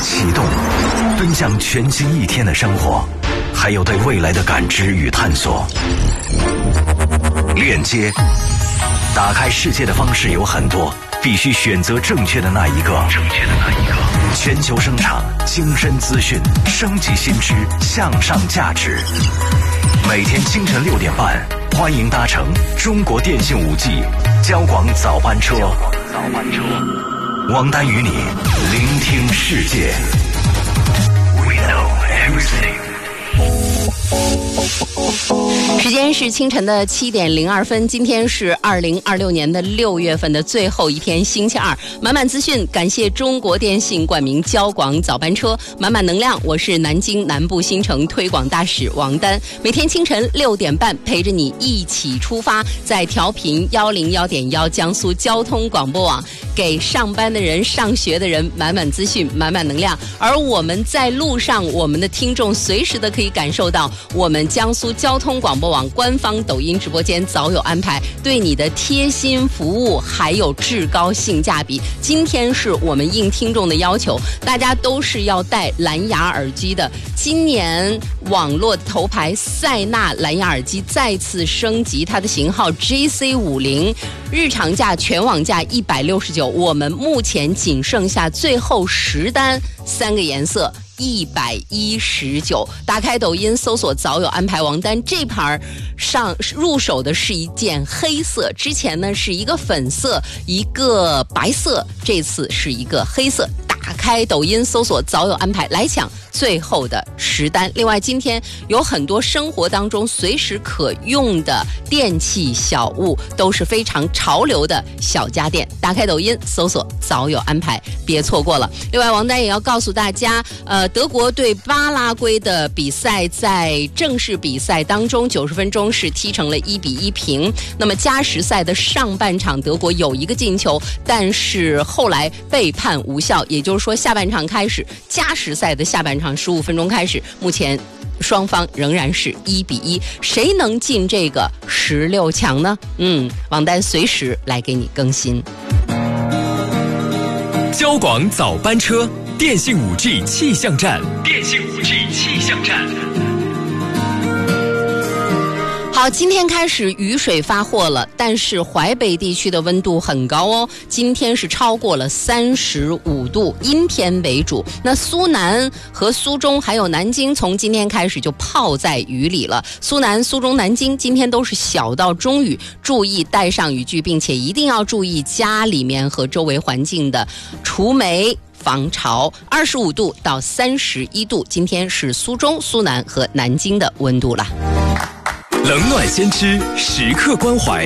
启动，分享全新一天的生活，还有对未来的感知与探索。链接，打开世界的方式有很多，必须选择正确的那一个。全球声场，精深资讯，升级新知，向上价值。每天清晨6点半，欢迎搭乘中国电信5G交广早班车。王丹与你聆听世界。We know everything。 时间是清晨的7点02分，今天是2026年的6月份的最后一天，星期二，满满资讯，感谢中国电信冠名交广早班车，满满能量。我是南京南部新城推广大使王丹，每天清晨6点半陪着你一起出发，在调频101.1江苏交通广播网，给上班的人、上学的人满满资讯、满满能量。而我们在路上，我们的听众随时的可以感受到我们江苏交通广播网官方抖音直播间早有安排，对你的贴心服务还有至高性价比。今天是我们应听众的要求，大家都是要戴蓝牙耳机的。今年网络头牌塞纳蓝牙耳机再次升级，它的型号 JC50， 日常价全网价169，我们目前仅剩下最后10单，3个颜色119。打开抖音搜索早有安排王丹，这盘上入手的是一件黑色，之前呢是一个粉色一个白色，这次是一个黑色。打开抖音搜索早有安排，来抢最后的10单。另外今天有很多生活当中随时可用的电器小物，都是非常潮流的小家电。打开抖音搜索早有安排，别错过了。另外王丹也要告诉大家，德国对巴拉圭的比赛在正式比赛当中90分钟是踢成了1-1平。那么加时赛的上半场德国有一个进球，但是后来被判无效，也就是说下半场开始，加时赛的下半场15分钟开始，目前双方仍然是1-1，谁能进这个16强呢？王丹随时来给你更新。 交广早班车，电信5G 气象站。 好，今天开始雨水发货了，但是淮北地区的温度很高哦，今天是超过了35度，阴天为主。那苏南和苏中还有南京从今天开始就泡在雨里了，苏南、苏中、南京今天都是小到中雨，注意带上雨具，并且一定要注意家里面和周围环境的除霉防潮。25度到31度，今天是苏中、苏南和南京的温度了。 冷暖先知，时刻关怀。